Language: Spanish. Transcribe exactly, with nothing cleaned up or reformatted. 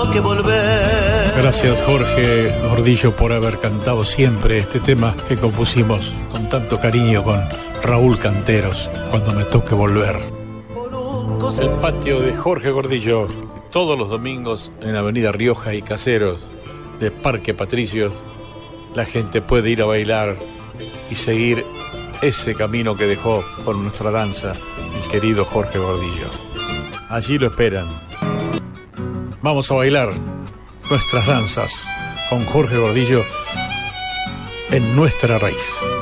que volver. Gracias, Jorge Gordillo, por haber cantado siempre este tema que compusimos con tanto cariño con Raúl Canteros, Cuando me toque volver. El patio de Jorge Gordillo, todos los domingos en Avenida Rioja y Caseros de Parque Patricios. La gente puede ir a bailar y seguir ese camino que dejó con nuestra danza el querido Jorge Gordillo. Allí lo esperan. Vamos a bailar nuestras danzas con Jorge Gordillo en Nuestra Raíz.